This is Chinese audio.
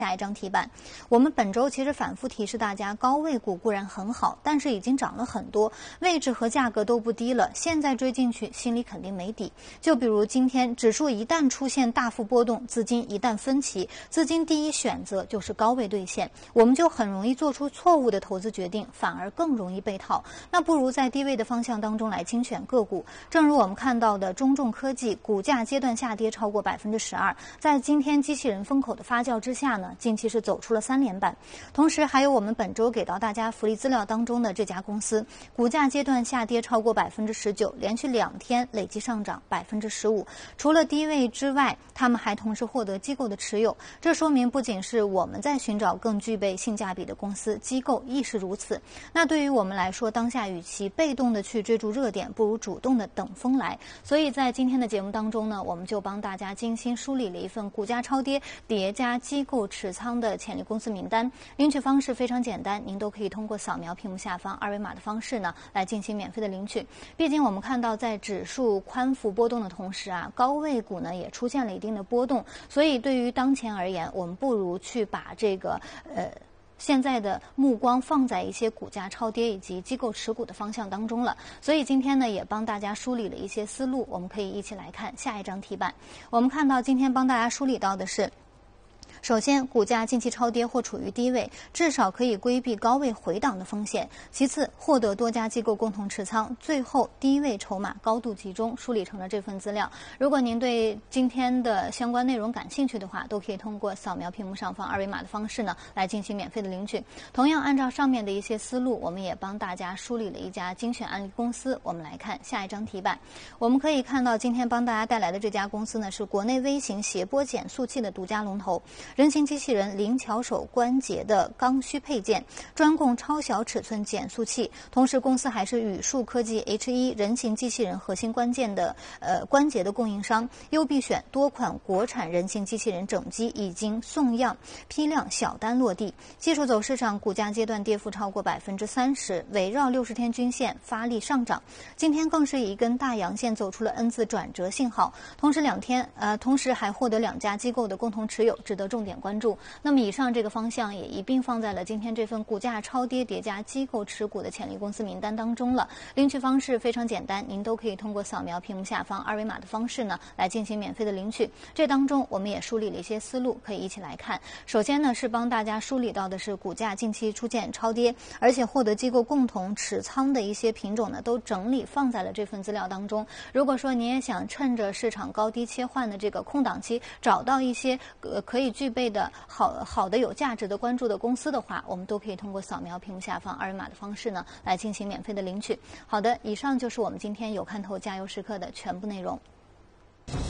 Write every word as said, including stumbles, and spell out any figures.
下一张题板，我们本周其实反复提示大家，高位股固然很好，但是已经涨了很多，位置和价格都不低了，现在追进去心里肯定没底。就比如今天指数一旦出现大幅波动，资金一旦分歧，资金第一选择就是高位兑现，我们就很容易做出错误的投资决定，反而更容易被套。那不如在低位的方向当中来精选个股。正如我们看到的中重科技股价阶段下跌超过百分之十二，在今天机器人风口的发酵之下呢，近期是走出了三连板。同时还有我们本周给到大家福利资料当中的这家公司，股价阶段下跌超过百分之十九，连续两天累计上涨百分之十五。除了低位之外，他们还同时获得机构的持有，这说明不仅是我们在寻找更具备性价比的公司，机构亦是如此。那对于我们来说，当下与其被动的去追逐热点，不如主动的等风来。所以在今天的节目当中呢，我们就帮大家精心梳理了一份股价超跌叠加机构持仓的潜力公司名单。领取方式非常简单，您都可以通过扫描屏幕下方二维码的方式呢来进行免费的领取。毕竟我们看到在指数宽幅波动的同时啊，高位股呢也出现了一定的波动，所以对于当前而言，我们不如去把这个呃现在的目光放在一些股价超跌以及机构持股的方向当中了。所以今天呢，也帮大家梳理了一些思路，我们可以一起来看下一张题板。我们看到今天帮大家梳理到的是，首先，股价近期超跌或处于低位，至少可以规避高位回档的风险。其次，获得多家机构共同持仓。最后，低位筹码高度集中，梳理成了这份资料。如果您对今天的相关内容感兴趣的话，都可以通过扫描屏幕上方二维码的方式呢，来进行免费的领取。同样，按照上面的一些思路，我们也帮大家梳理了一家精选案例公司。我们来看下一张题板，我们可以看到今天帮大家带来的这家公司呢，是国内微型谐波减速器的独家龙头。人形机器人灵巧手关节的刚需配件，专供超小尺寸减速器。同时，公司还是宇树科技 H 一 人形机器人核心关键的呃关节的供应商。优必选多款国产人形机器人整机已经送样，批量小单落地。技术走势上，股价阶段跌幅超过百分之三十，围绕六十天均线发力上涨。今天更是以一根大阳线走出了 N 字转折信号。同时两天呃，同时还获得两家机构的共同持有，值得重点关注。那么以上这个方向也一并放在了今天这份股价超跌叠加机构持股的潜力公司名单当中了。领取方式非常简单，您都可以通过扫描屏幕下方二维码的方式呢来进行免费的领取。这当中我们也梳理了一些思路，可以一起来看。首先呢，是帮大家梳理到的是股价近期出现超跌，而且获得机构共同持仓的一些品种呢，都整理放在了这份资料当中。如果说你也想趁着市场高低切换的这个空档期，找到一些呃可以具备的好好的有价值的关注的公司的话，我们都可以通过扫描屏幕下方二维码的方式呢来进行免费的领取。好的，以上就是我们今天有看头加油时刻的全部内容。